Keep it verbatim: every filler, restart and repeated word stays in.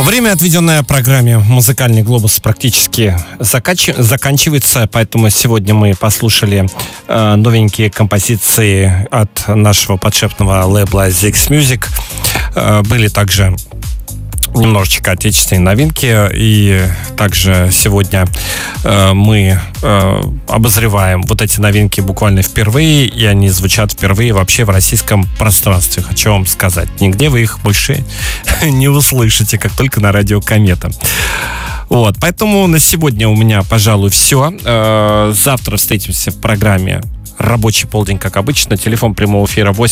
Время, отведенное программе «Музыкальный глобус», практически закач... заканчивается, поэтому сегодня мы послушали э, новенькие композиции от нашего подшефного лейбла Zix Music. Э, были также немножечко отечественные новинки, и также сегодня э, мы э, обозреваем вот эти новинки буквально впервые, и они звучат впервые вообще в российском пространстве. Хочу вам сказать, нигде вы их больше не услышите, как только на радио Комета. Вот, поэтому на сегодня у меня, пожалуй, все. Э, завтра встретимся в программе «Рабочий полдень», как обычно. Телефон прямого эфира восемь